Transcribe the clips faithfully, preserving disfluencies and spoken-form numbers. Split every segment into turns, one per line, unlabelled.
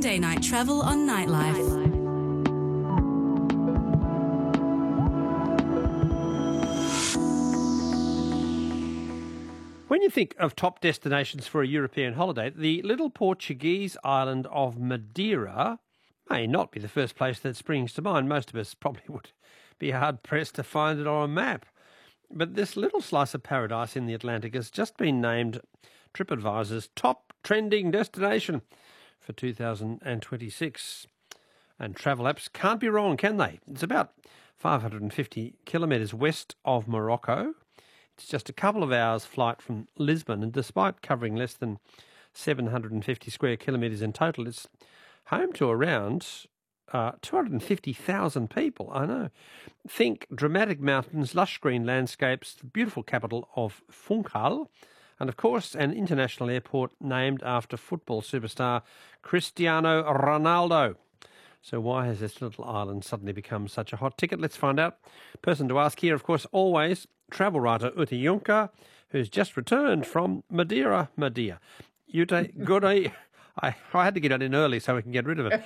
Monday Night Travel on Nightlife.
When you think of top destinations for a European holiday, the little Portuguese island of Madeira may not be the first place that springs to mind. Most of us probably would be hard-pressed to find it on a map. But this little slice of paradise in the Atlantic has just been named TripAdvisor's top trending destination for two thousand twenty-six. And travel apps can't be wrong, can they? It's about five hundred fifty kilometres west of Morocco. It's just a couple of hours' flight from Lisbon, and despite covering less than seven hundred fifty square kilometres in total, it's home to around uh, two hundred fifty thousand people. I know. Think dramatic mountains, lush green landscapes, the beautiful capital of Funchal, and of course an international airport named after football superstar Cristiano Ronaldo. So why has this little island suddenly become such a hot ticket? Let's find out. Person to ask here, of course, always travel writer Ute Juncker, who's just returned from Madeira. Madeira. Ute, good day. I, I had to get it in early so we can get rid of it.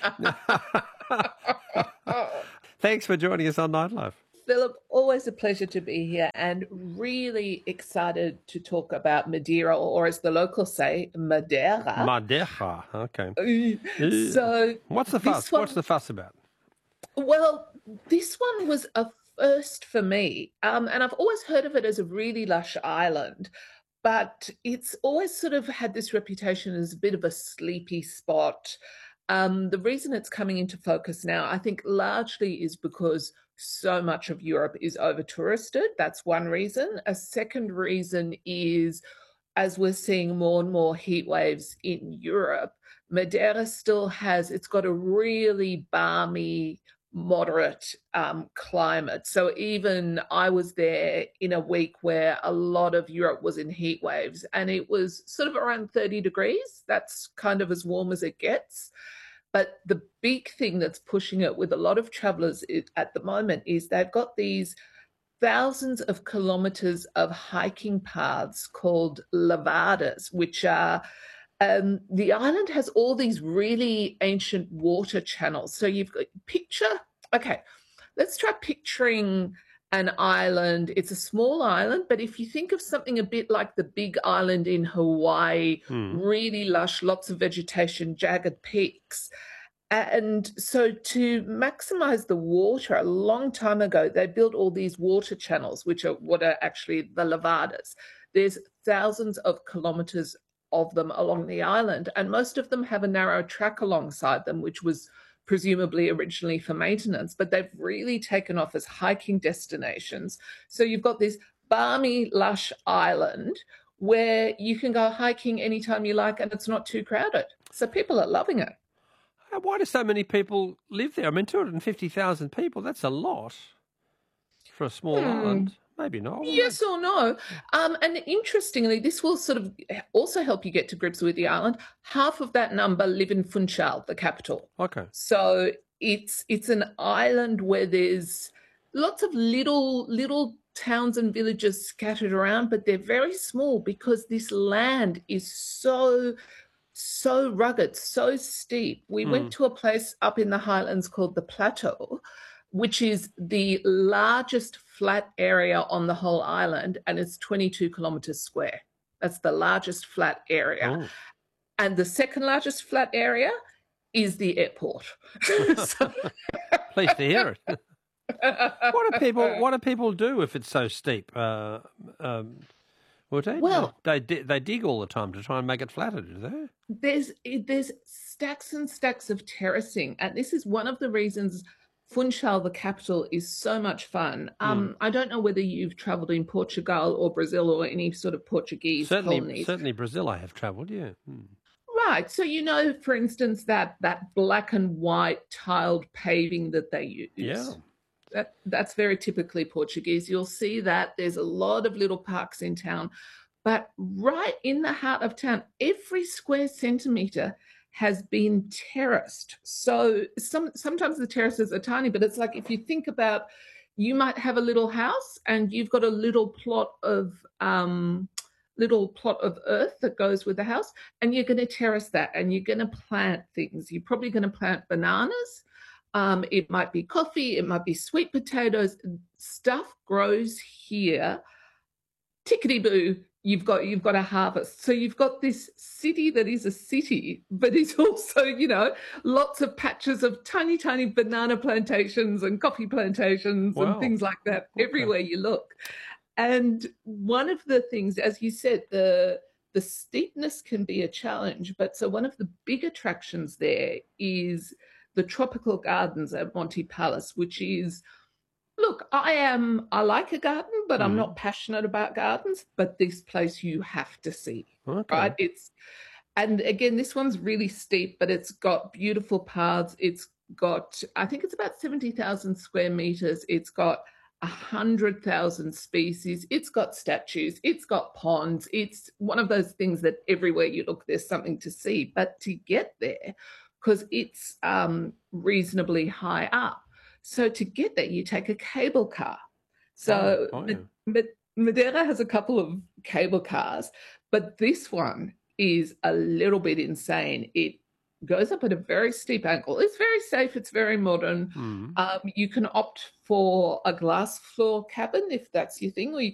Thanks for joining us on Nightlife.
Philip, always a pleasure to be here and really excited to talk about Madeira, or as the locals say, Madeira.
Madeira, okay.
So
what's the fuss?
One,
what's the fuss about?
Well, this one was a first for me, um, and I've always heard of it as a really lush island, but it's always sort of had this reputation as a bit of a sleepy spot. Um, the reason it's coming into focus now, I think, largely is because so much of Europe is over-touristed. That's one reason. A second reason is, as we're seeing more and more heat waves in Europe, Madeira still has, it's got a really balmy, moderate um, climate. So even I was there in a week where a lot of Europe was in heat waves, and it was sort of around thirty degrees. That's kind of as warm as it gets. But the big thing that's pushing it with a lot of travellers at the moment is they've got these thousands of kilometres of hiking paths called levadas, which are, um, the island has all these really ancient water channels. So you've got, picture, okay, let's try picturing an island. It's a small island, but if you think of something a bit like the big island in Hawaii, hmm. really lush, lots of vegetation, jagged peaks. And so to maximize the water, a long time ago, they built all these water channels, which are what are actually the levadas. There's thousands of kilometers of them along the island, and most of them have a narrow track alongside them, which was presumably originally for maintenance, but they've really taken off as hiking destinations. So you've got this balmy, lush island where you can go hiking anytime you like and it's not too crowded. So people are loving it.
Why do so many people live there? I mean, two hundred fifty thousand people, that's a lot for a small hmm. island. Maybe not.
Yes or no. Um, and interestingly, this will sort of also help you get to grips with the island. Half of that number live in Funchal, the capital.
Okay.
So it's it's an island where there's lots of little little towns and villages scattered around, but they're very small because this land is so, so rugged, so steep. We mm. went to a place up in the highlands called the Plateau, which is the largest flat area on the whole island, and it's twenty-two kilometres square. That's the largest flat area. Oh. And the second largest flat area is the airport. So...
Pleased to hear it. What do people What do people do if it's so steep? Uh, um, well, they,
well,
they they dig all the time to try and make it flatter, do they?
There's there's stacks and stacks of terracing, and this is one of the reasons Funchal, the capital, is so much fun. Um, mm. I don't know whether you've travelled in Portugal or Brazil or any sort of Portuguese
certainly,
colonies.
Certainly Brazil I have travelled, yeah. Mm.
Right. So, you know, for instance, that that black and white tiled paving that they use.
Yeah.
That, that's very typically Portuguese. You'll see that there's a lot of little parks in town. But right in the heart of town, every square centimetre has been terraced. So some sometimes the terraces are tiny, but it's like if you think about, you might have a little house and you've got a little plot of um, little plot of earth that goes with the house, and you're going to terrace that, and you're going to plant things. You're probably going to plant bananas. Um, it might be coffee. It might be sweet potatoes. Stuff grows here. Tickety-boo. You've got you've got a harvest. So you've got this city that is a city, but it's also, you know, lots of patches of tiny, tiny banana plantations and coffee plantations
Wow.
and things like that
Okay.
everywhere you look. And one of the things, as you said, the the steepness can be a challenge. But so one of the big attractions there is the tropical gardens at Monty Palace, which is, look, I am, I like a garden, but I'm
Mm.
not passionate about gardens. But this place you have to see,
Okay.
right? It's, and again, this one's really steep, but it's got beautiful paths. It's got, I think it's about seventy thousand square meters. It's got one hundred thousand species. It's got statues. It's got ponds. It's one of those things that everywhere you look, there's something to see. But to get there, because it's um, reasonably high up, so to get there, you take a cable car. So
Oh, oh,
Ma-
yeah.
Ma- Madeira has a couple of cable cars, but this one is a little bit insane. It goes up at a very steep angle. It's very safe. It's very modern.
Mm.
Um, you can opt for a glass floor cabin if that's your thing, or you